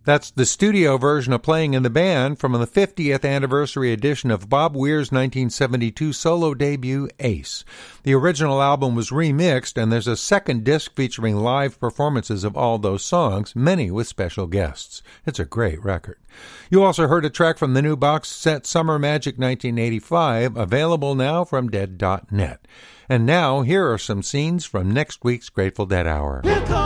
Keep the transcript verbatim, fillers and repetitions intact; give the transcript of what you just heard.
That's the studio version of Playing in the Band from the fiftieth anniversary edition of Bob Weir's nineteen seventy-two solo debut, Ace. The original album was remixed, and there's a second disc featuring live performances of all those songs, many with special guests. It's a great record. You also heard a track from the new box set Summer Magic nineteen eighty-five, available now from dead dot net. And now, here are some scenes from next week's Grateful Dead Hour.